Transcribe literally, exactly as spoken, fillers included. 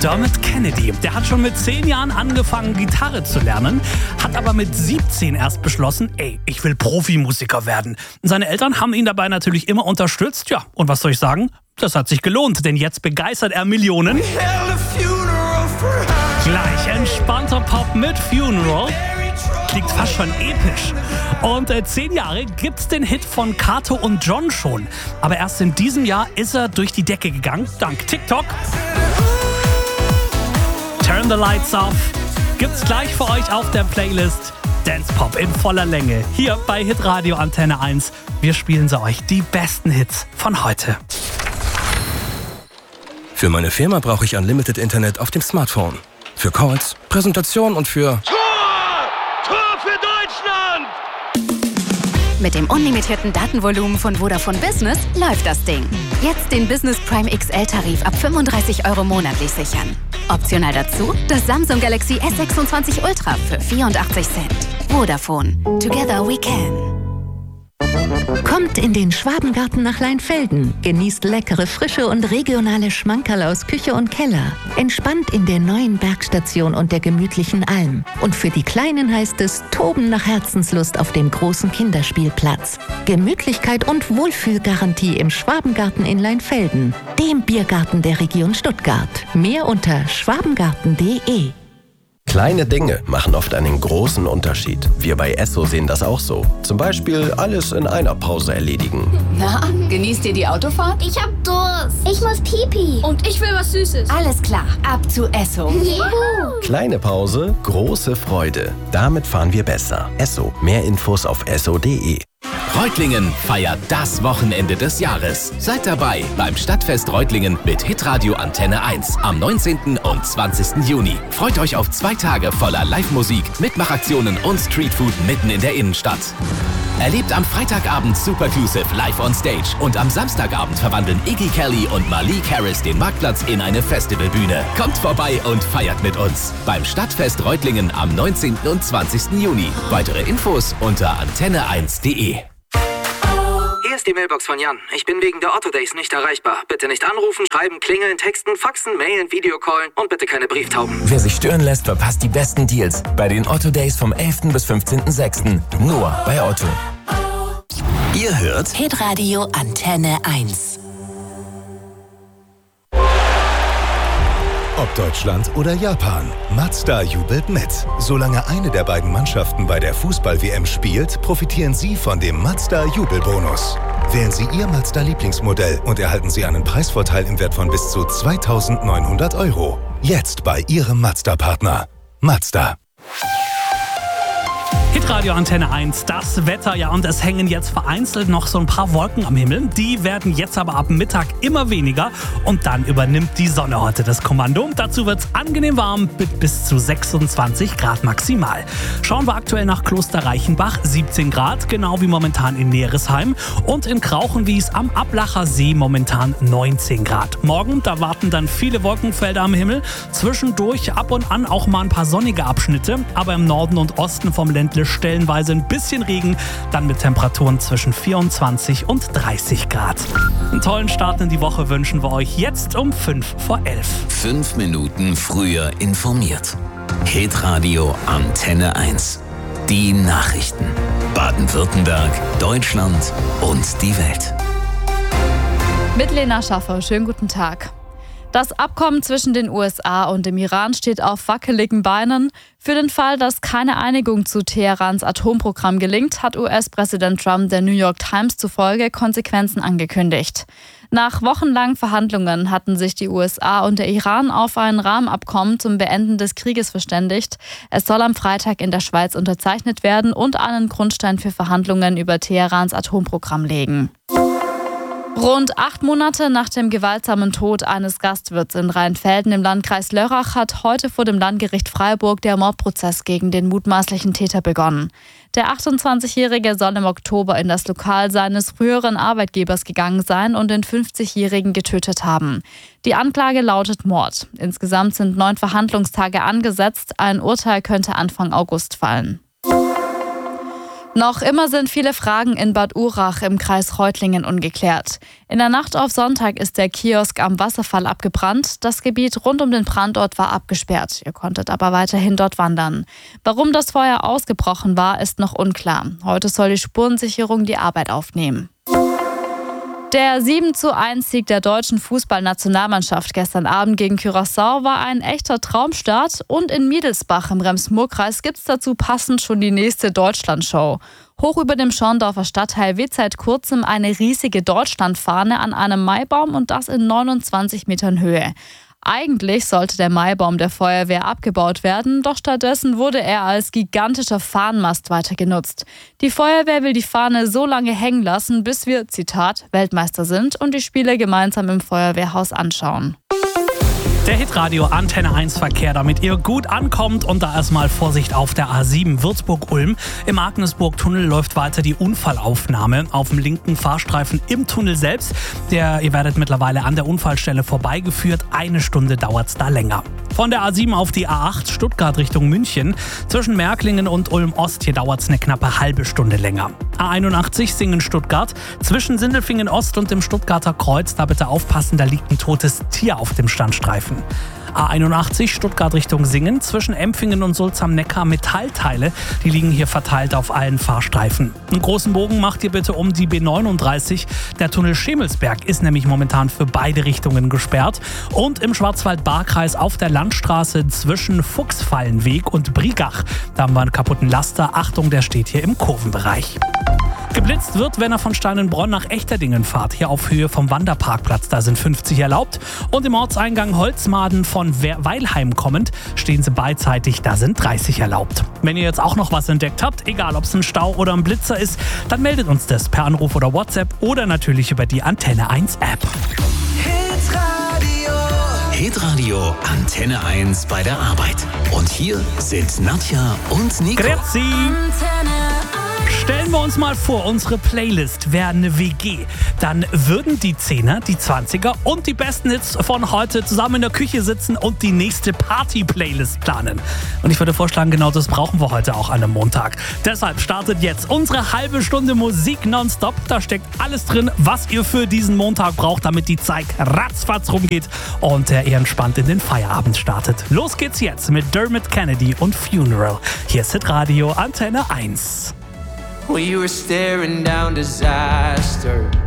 Dermot Kennedy. Der hat schon mit zehn Jahren angefangen, Gitarre zu lernen, hat aber mit siebzehn erst beschlossen, ey, ich will Profimusiker werden. Seine Eltern haben ihn dabei natürlich immer unterstützt. Ja, und was soll ich sagen? Das hat sich gelohnt, denn jetzt begeistert er Millionen. Gleich entspannter Pop mit Funeral. Klingt fast schon episch. Und äh, zehn Jahre gibt's den Hit von Kato und John schon. Aber erst in diesem Jahr ist er durch die Decke gegangen, dank TikTok. Turn the Lights Off gibt's gleich für euch auf der Playlist. Dance Pop in voller Länge. Hier bei Hitradio Antenne eins. Wir spielen sie euch die besten Hits von heute. Für meine Firma brauche ich Unlimited Internet auf dem Smartphone. Für Calls, Präsentation und für... Mit dem unlimitierten Datenvolumen von Vodafone Business läuft das Ding. Jetzt den Business Prime X L-Tarif ab fünfunddreißig Euro monatlich sichern. Optional dazu das Samsung Galaxy S sechsundzwanzig Ultra für vierundachtzig Cent. Vodafone. Together we can. Kommt in den Schwabengarten nach Leinfelden. Genießt leckere, frische und regionale Schmankerl aus Küche und Keller. Entspannt in der neuen Bergstation und der gemütlichen Alm. Und für die Kleinen heißt es Toben nach Herzenslust auf dem großen Kinderspielplatz. Gemütlichkeit und Wohlfühlgarantie im Schwabengarten in Leinfelden. Dem Biergarten der Region Stuttgart. Mehr unter schwabengarten punkt de. Kleine Dinge machen oft einen großen Unterschied. Wir bei Esso sehen das auch so. Zum Beispiel alles in einer Pause erledigen. Na, genießt ihr die Autofahrt? Ich hab Durst. Ich muss Pipi. Und ich will was Süßes. Alles klar, ab zu Esso. Juhu. Kleine Pause, große Freude. Damit fahren wir besser. Esso. Mehr Infos auf esso punkt de. Reutlingen feiert das Wochenende des Jahres. Seid dabei beim Stadtfest Reutlingen mit Hitradio Antenne eins am neunzehnten und zwanzigsten Juni. Freut euch auf zwei Tage voller Live-Musik, Mitmachaktionen und Streetfood mitten in der Innenstadt. Erlebt am Freitagabend Superclusive live on stage und am Samstagabend verwandeln Iggy Kelly und Malik Harris den Marktplatz in eine Festivalbühne. Kommt vorbei und feiert mit uns beim Stadtfest Reutlingen am neunzehnten und zwanzigsten Juni. Weitere Infos unter antenne eins punkt de. Hier ist die Mailbox von Jan. Ich bin wegen der Otto Days nicht erreichbar. Bitte nicht anrufen, schreiben, klingeln, texten, faxen, mailen, Videocallen und bitte keine Brieftauben. Wer sich stören lässt, verpasst die besten Deals bei den Otto Days vom elften bis fünfzehnten sechsten Nur bei Otto. Ihr hört Hitradio Antenne eins. Ob Deutschland oder Japan, Mazda jubelt mit. Solange eine der beiden Mannschaften bei der Fußball-W M spielt, profitieren Sie von dem Mazda-Jubelbonus. Wählen Sie Ihr Mazda-Lieblingsmodell und erhalten Sie einen Preisvorteil im Wert von bis zu zweitausendneunhundert Euro. Jetzt bei Ihrem Mazda-Partner. Mazda. Hitradio Antenne eins, das Wetter, ja, und es hängen jetzt vereinzelt noch so ein paar Wolken am Himmel. Die werden jetzt aber ab Mittag immer weniger und dann übernimmt die Sonne heute das Kommando. Dazu wird es angenehm warm mit bis zu sechsundzwanzig Grad maximal. Schauen wir aktuell nach Kloster Reichenbach, siebzehn Grad, genau wie momentan in Neresheim, und in Krauchenwies am Ablacher See momentan neunzehn Grad. Morgen, da warten dann viele Wolkenfelder am Himmel, zwischendurch ab und an auch mal ein paar sonnige Abschnitte, aber im Norden und Osten vom Ländle stellenweise ein bisschen Regen, dann mit Temperaturen zwischen vierundzwanzig und dreißig Grad. Einen tollen Start in die Woche wünschen wir euch jetzt um fünf vor elf. Fünf Minuten früher informiert. Hitradio Antenne eins. Die Nachrichten. Baden-Württemberg, Deutschland und die Welt. Mit Lena Schaffer, schönen guten Tag. Das Abkommen zwischen den U S A und dem Iran steht auf wackeligen Beinen. Für den Fall, dass keine Einigung zu Teherans Atomprogramm gelingt, hat U S-Präsident Trump der New York Times zufolge Konsequenzen angekündigt. Nach wochenlangen Verhandlungen hatten sich die U S A und der Iran auf ein Rahmenabkommen zum Beenden des Krieges verständigt. Es soll am Freitag in der Schweiz unterzeichnet werden und einen Grundstein für Verhandlungen über Teherans Atomprogramm legen. Rund acht Monate nach dem gewaltsamen Tod eines Gastwirts in Rheinfelden im Landkreis Lörrach hat heute vor dem Landgericht Freiburg der Mordprozess gegen den mutmaßlichen Täter begonnen. Der achtundzwanzigjährige soll im Oktober in das Lokal seines früheren Arbeitgebers gegangen sein und den fünfzigjährigen getötet haben. Die Anklage lautet Mord. Insgesamt sind neun Verhandlungstage angesetzt. Ein Urteil könnte Anfang August fallen. Noch immer sind viele Fragen in Bad Urach im Kreis Reutlingen ungeklärt. In der Nacht auf Sonntag ist der Kiosk am Wasserfall abgebrannt. Das Gebiet rund um den Brandort war abgesperrt. Ihr konntet aber weiterhin dort wandern. Warum das Feuer ausgebrochen war, ist noch unklar. Heute soll die Spurensicherung die Arbeit aufnehmen. Der sieben zu eins Sieg der deutschen Fußballnationalmannschaft gestern Abend gegen Curaçao war ein echter Traumstart und in Miedelsbach im Rems-Murr-Kreis gibt es dazu passend schon die nächste Deutschlandshow. Hoch über dem Schorndorfer Stadtteil weht seit kurzem eine riesige Deutschlandfahne an einem Maibaum und das in neunundzwanzig Metern Höhe. Eigentlich sollte der Maibaum der Feuerwehr abgebaut werden, doch stattdessen wurde er als gigantischer Fahnenmast weiter genutzt. Die Feuerwehr will die Fahne so lange hängen lassen, bis wir, Zitat, Weltmeister sind und die Spiele gemeinsam im Feuerwehrhaus anschauen. Der Hitradio Antenne eins Verkehr, damit ihr gut ankommt und da erstmal Vorsicht auf der A sieben Würzburg-Ulm. Im Agnesburg-Tunnel läuft weiter die Unfallaufnahme auf dem linken Fahrstreifen im Tunnel selbst. Der, ihr werdet mittlerweile an der Unfallstelle vorbeigeführt. Eine Stunde dauert es da länger. Von der A sieben auf die A acht Stuttgart Richtung München. Zwischen Märklingen und Ulm-Ost, hier dauert es eine knappe halbe Stunde länger. A einundachtzig Singen-Stuttgart. Zwischen Sindelfingen-Ost und dem Stuttgarter Kreuz, da bitte aufpassen, da liegt ein totes Tier auf dem Standstreifen. A einundachtzig Stuttgart Richtung Singen, zwischen Empfingen und Sulz am Neckar Metallteile, die liegen hier verteilt auf allen Fahrstreifen. Einen großen Bogen macht ihr bitte um die B neununddreißig. Der Tunnel Schemelsberg ist nämlich momentan für beide Richtungen gesperrt. Und im Schwarzwald-Baar-Kreis auf der Landstraße zwischen Fuchsfallenweg und Brigach, da haben wir einen kaputten Laster. Achtung, der steht hier im Kurvenbereich. Geblitzt wird, wenn er von Steinenbronn nach Echterdingen fahrt. Hier auf Höhe vom Wanderparkplatz, da sind fünfzig erlaubt. Und im Ortseingang Holzmaden von Weilheim kommend stehen sie beidseitig, da sind dreißig erlaubt. Wenn ihr jetzt auch noch was entdeckt habt, egal ob es ein Stau oder ein Blitzer ist, dann meldet uns das per Anruf oder WhatsApp oder natürlich über die Antenne eins App. Hitradio. Hitradio Antenne eins bei der Arbeit. Und hier sind Nadja und Nico. Grüezi. Stellen wir uns mal vor, unsere Playlist wäre eine W G. Dann würden die Zehner, die Zwanziger und die besten Hits von heute zusammen in der Küche sitzen und die nächste Party-Playlist planen. Und ich würde vorschlagen, genau das brauchen wir heute auch an einem Montag. Deshalb startet jetzt unsere halbe Stunde Musik nonstop. Da steckt alles drin, was ihr für diesen Montag braucht, damit die Zeit ratzfatz rumgeht und ihr entspannt in den Feierabend startet. Los geht's jetzt mit Dermot Kennedy und Funeral. Hier ist Hitradio Antenne eins. We were staring down disaster.